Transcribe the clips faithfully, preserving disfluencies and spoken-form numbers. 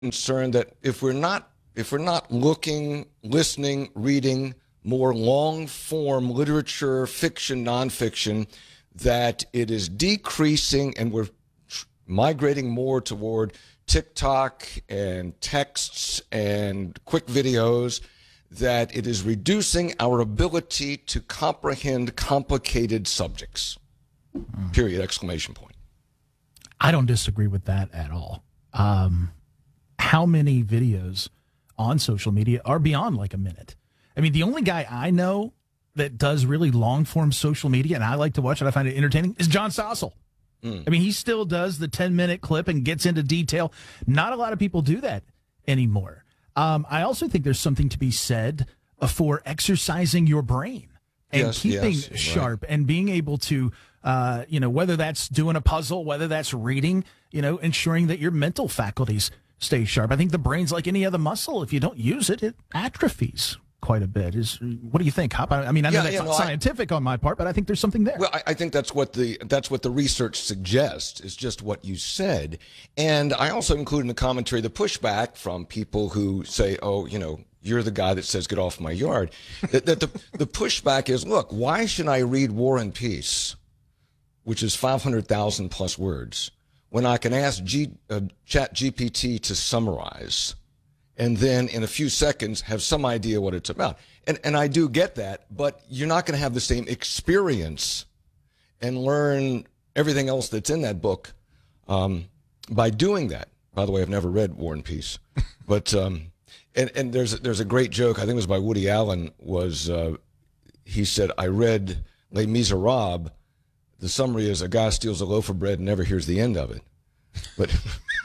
concerned that if we're not if we're not looking, listening, reading more long-form literature, fiction, nonfiction, that it is decreasing, and we're migrating more toward TikTok and texts and quick videos, that it is reducing our ability to comprehend complicated subjects. Mm. Period, exclamation point. I don't disagree with that at all. Um, how many videos on social media are beyond like a minute? I mean, the only guy I know that does really long-form social media, and I like to watch it, I find it entertaining, is John Stossel. Mm. I mean, he still does the ten-minute clip and gets into detail. Not a lot of people do that anymore. Um, I also think there's something to be said for exercising your brain and yes, keeping yes, sharp right. and being able to, uh, you know, whether that's doing a puzzle, whether that's reading, you know, ensuring that your mental faculties stay sharp. I think the brain's like any other muscle. If you don't use it, it atrophies quite a bit. Is what do you think, Hop? I mean, I know yeah, that's yeah, not no, scientific I, on my part, but I think there's something there. Well, I, I think that's what the that's what the research suggests, is just what you said. And I also include in the commentary the pushback from people who say, "Oh, you know, you're the guy that says get off my yard." that, that the the pushback is, look, why should I read War and Peace, which is five hundred thousand plus words, when I can ask G, uh, Chat G P T to summarize, and then in a few seconds have some idea what it's about? And and I do get that, but you're not going to have the same experience and learn everything else that's in that book um, by doing that. By the way, I've never read War and Peace, but um, and and there's there's a great joke. I think it was by Woody Allen. Was uh, he said, "I read Les Miserables. The summary is a guy steals a loaf of bread and never hears the end of it." But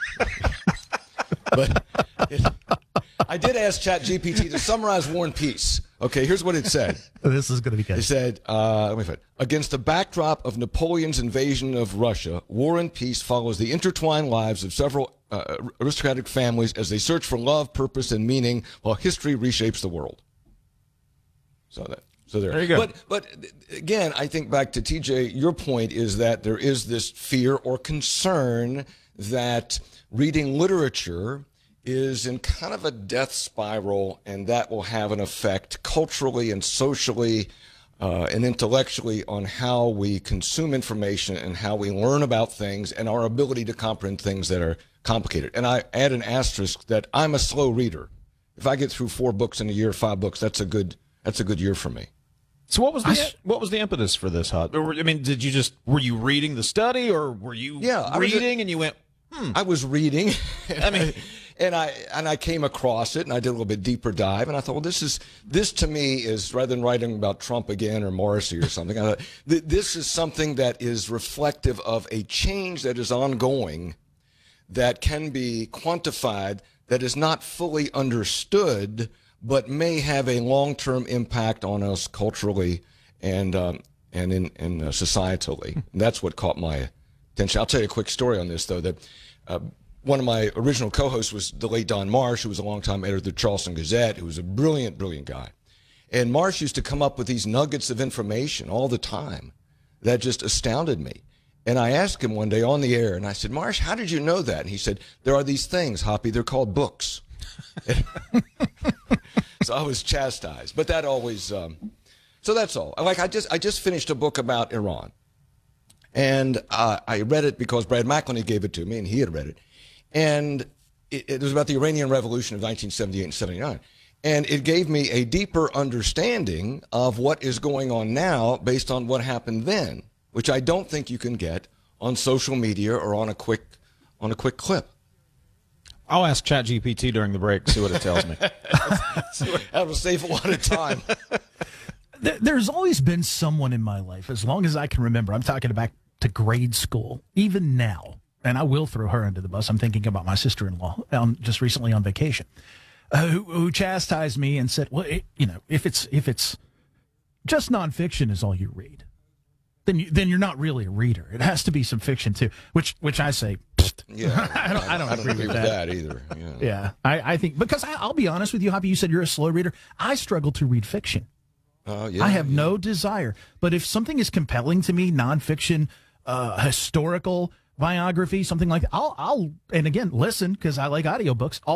but. It, I did ask Chat G P T to summarize War and Peace. Okay, here's what it said. This is going to be good. It said, uh, let me find it. Against the backdrop of Napoleon's invasion of Russia, War and Peace follows the intertwined lives of several uh, aristocratic families as they search for love, purpose, and meaning while history reshapes the world. So that. So there. there you go. But, but again, I think back to T J, your point is that there is this fear or concern that reading literature is in kind of a death spiral, and that will have an effect culturally and socially uh, and intellectually on how we consume information and how we learn about things and our ability to comprehend things that are complicated. And I add an asterisk that I'm a slow reader. If I get through four books in a year, five books, that's a good that's a good year for me. So what was the what was the impetus for this, Hot? I mean, did you just were you reading the study, or were you yeah, reading a, and you went? Hmm. I was reading. I mean. And I and I came across it, and I did a little bit deeper dive, and I thought, well, this is this to me is, rather than writing about Trump again or Morrissey or something, I thought, th- this is something that is reflective of a change that is ongoing, that can be quantified, that is not fully understood, but may have a long-term impact on us culturally and um, and in and uh, societally. And that's what caught my attention. I'll tell you a quick story on this, though. That. Uh, One of my original co-hosts was the late Don Marsh, who was a longtime editor of the Charleston Gazette, who was a brilliant, brilliant guy. And Marsh used to come up with these nuggets of information all the time that just astounded me. And I asked him one day on the air, and I said, Marsh, how did you know that? And he said, there are these things, Hoppy, they're called books. So I was chastised. But that always, um, so that's all. Like I just, I just finished a book about Iran. And uh, I read it because Brad McElhenney gave it to me, and he had read it. And it, it was about the Iranian Revolution of nineteen seventy-eight and seventy-nine. And it gave me a deeper understanding of what is going on now based on what happened then, which I don't think you can get on social media or on a quick on a quick clip. I'll ask Chat G P T during the break, see what it tells me. That will save a lot of time. There's always been someone in my life, as long as I can remember, I'm talking back to grade school, even now, and I will throw her under the bus. I'm thinking about my sister-in-law um, just recently on vacation, uh, who, who chastised me and said, well, it, you know, if it's if it's just nonfiction is all you read, then you, then you're not really a reader. It has to be some fiction too, which which I say, pfft. Yeah, I don't I don't, I don't agree, agree with, with that. that, either. Yeah, yeah I, I think, because I, I'll be honest with you, Hoppy, you said you're a slow reader. I struggle to read fiction. Uh, yeah, I have yeah. no desire. But if something is compelling to me, nonfiction, uh, historical, biography, something like that. I'll, I'll, and again, listen because I like audiobooks.